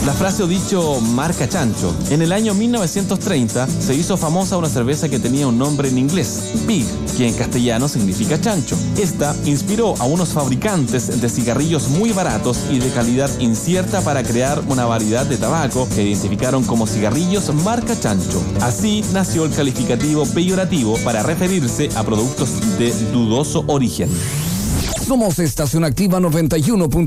La frase o dicho marca chancho. En el año 1930 se hizo famosa una cerveza que tenía un nombre en inglés, Pig, que en castellano significa chancho. Esta inspiró a unos fabricantes de cigarrillos muy baratos y de calidad incierta para crear una variedad de tabaco que identificaron como cigarrillos marca chancho. Así nació el calificativo peyorativo para referirse a productos de dudoso origen. Somos Estación Activa 91.